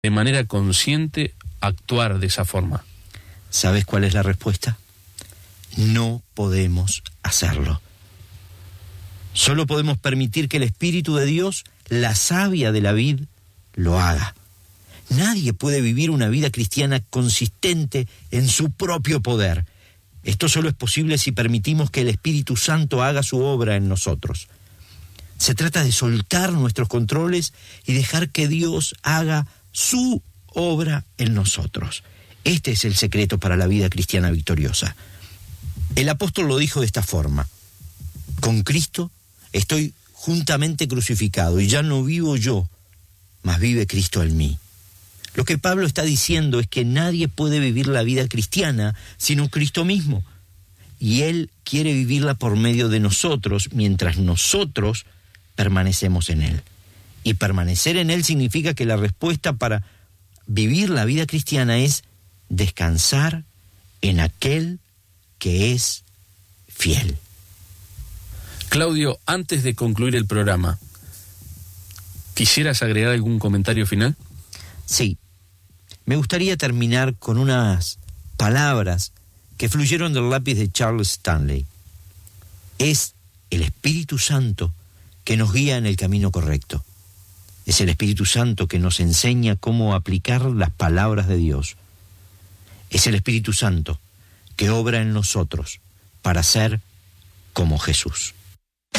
de manera consciente actuar de esa forma? ¿Sabes cuál es la respuesta? No podemos hacerlo. Solo podemos permitir que el Espíritu de Dios, la savia de la vid, lo haga. Nadie puede vivir una vida cristiana consistente en su propio poder. Esto solo es posible si permitimos que el Espíritu Santo haga su obra en nosotros. Se trata de soltar nuestros controles y dejar que Dios haga su obra en nosotros. Este es el secreto para la vida cristiana victoriosa. El apóstol lo dijo de esta forma: con Cristo estoy juntamente crucificado y ya no vivo yo, mas vive Cristo en mí. Lo que Pablo está diciendo es que nadie puede vivir la vida cristiana sino Cristo mismo. Y Él quiere vivirla por medio de nosotros mientras nosotros permanecemos en Él. Y permanecer en Él significa que la respuesta para vivir la vida cristiana es descansar en aquel que es fiel. Claudio, antes de concluir el programa, ¿quisieras agregar algún comentario final? Sí, me gustaría terminar con unas palabras que fluyeron del lápiz de Charles Stanley. Es el Espíritu Santo que nos guía en el camino correcto. Es el Espíritu Santo que nos enseña cómo aplicar las palabras de Dios. Es el Espíritu Santo que obra en nosotros para ser como Jesús.